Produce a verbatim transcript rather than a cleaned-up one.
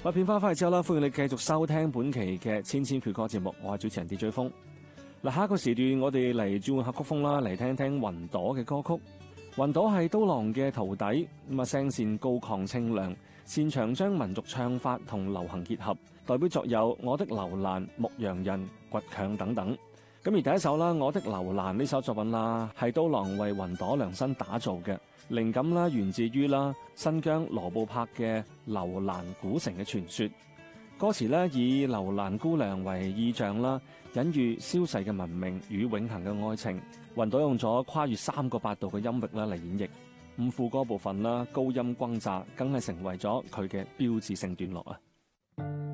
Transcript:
話片花翻嚟之後啦，歡迎你繼續收聽本期嘅千千闕歌節目，我係主持人 D J 風。嗱，下一個時段我哋嚟轉換下曲風啦，嚟聽聽雲朵嘅歌曲。雲朵係刀郎嘅徒弟，咁啊聲線高亢清亮，擅長將民族唱法同流行結合，代表作有《我的樓蘭》、《牧羊人》、《倔強》等等。咁而第一首啦，《我的樓蘭》呢首作品啦，係刀郎為雲朵量身打造嘅，靈感啦源自於啦新疆羅布泊嘅樓蘭古城嘅傳說。歌詞咧以樓蘭姑娘為意象啦，隱喻消逝嘅文明與永恆嘅愛情。雲朵用咗跨越三個八度嘅音域啦嚟演繹，咁副歌部分啦高音轟炸，更係成為咗佢嘅標誌性段落啊！